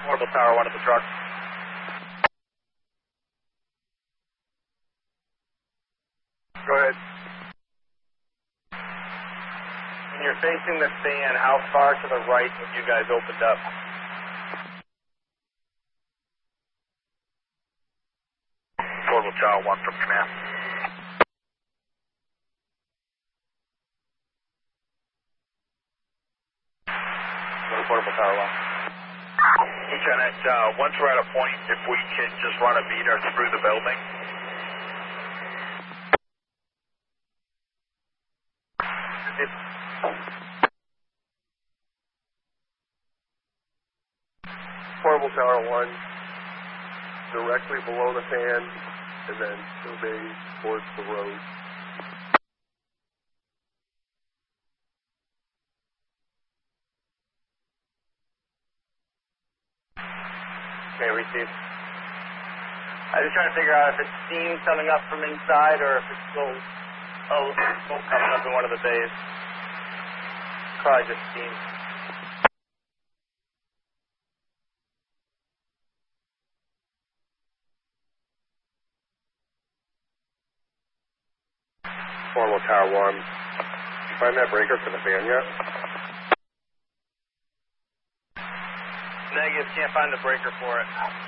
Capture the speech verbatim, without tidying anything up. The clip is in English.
Portable Tower one at the truck. Go ahead. When you're facing the fan, how far to the right have you guys opened up? Portable Tower one from command. Go to Portable Tower one. Lieutenant, uh, once we're at a point, if we can just run a meter through the building. If, Portable Tower one, directly below the fan, and then moving towards the road. okay, receive. I was trying to figure out if it's steam coming up from inside or if it's still oh, smoke coming up in one of the bays. Probably just steam. Portable Tower one, did you find that breaker for the fan yet? Negative, can't find the breaker for it.